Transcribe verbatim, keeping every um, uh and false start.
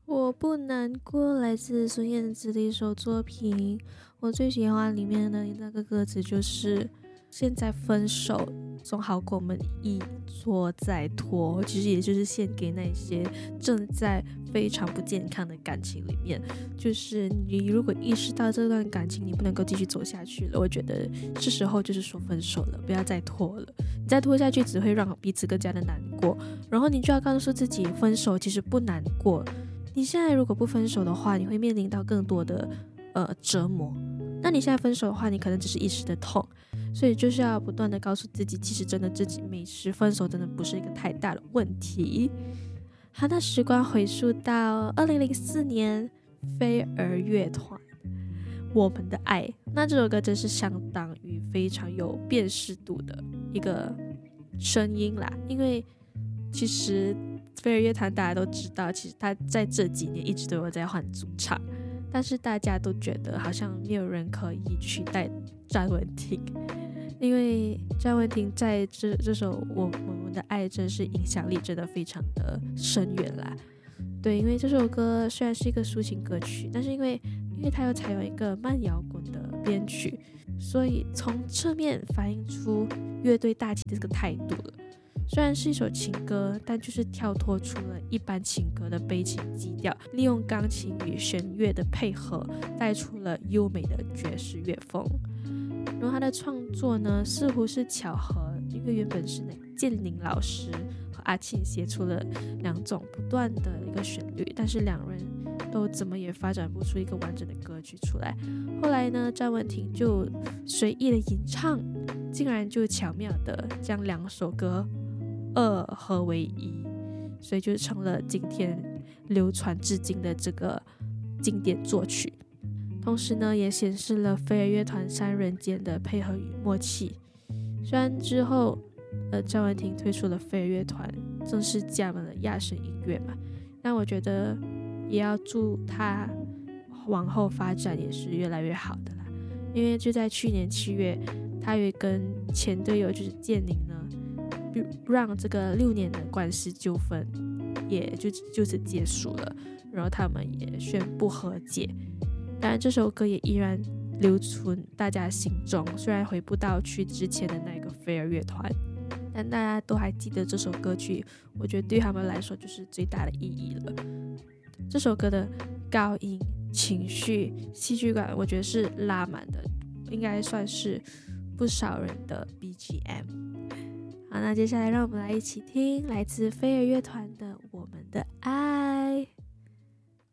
我不难过来自孙燕姿的一首作品，我最喜欢里面的那个歌词就是现在分手总好过我们一错再拖，其实也就是献给那些正在非常不健康的感情里面，就是你如果意识到这段感情你不能够继续走下去了，我觉得是时候就是说分手了，不要再拖了，你再拖下去只会让彼此更加的难过，然后你就要告诉自己分手其实不难过，你现在如果不分手的话，你会面临到更多的呃折磨。那你现在分手的话，你可能只是一时的痛，所以就是要不断的告诉自己，其实真的自己没事，分手真的不是一个太大的问题。好，那时光回溯到二零零四年，飞儿乐团我们的爱，那这首歌真是相当于非常有辨识度的一个声音啦，因为其实飞儿乐团大家都知道，其实他在这几年一直都有在换主唱，但是大家都觉得好像没有人可以取代詹雯婷，因为詹雯婷在这这首我我们的爱真是影响力真的非常的深远啦。对，因为这首歌虽然是一个抒情歌曲，但是因为因为它又采用一个慢摇滚的编曲，所以从侧面反映出乐队大气的这个态度了。虽然是一首情歌，但就是跳脱出了一般情歌的悲情基调，利用钢琴与弦乐的配合，带出了优美的爵士乐风。然后他的创作呢，似乎是巧合，因为原本是那个建宁老师和阿庆写出了两种不断的一个旋律，但是两人都怎么也发展不出一个完整的歌曲出来。后来呢，詹雯婷就随意的吟唱，竟然就巧妙的将两首歌二合为一，所以就成了今天流传至今的这个经典作曲。同时呢，也显示了飞儿乐团三人间的配合与默契。虽然之后，呃，詹雯婷推出了飞儿乐团，正式加盟了亚声音乐嘛，那我觉得也要祝他往后发展也是越来越好的啦。因为就在去年七月，他也跟前队友就是建宁呢，让这个六年的官司纠纷也就就此结束了，然后他们也宣布和解。当然这首歌也依然留存大家心中，虽然回不到去之前的那个飞儿乐团，但大家都还记得这首歌曲，我觉得对他们来说就是最大的意义了。这首歌的高音、情绪、戏剧感，我觉得是拉满的，应该算是不少人的 B G M。好，那接下来让我们来一起听来自飞儿乐团的《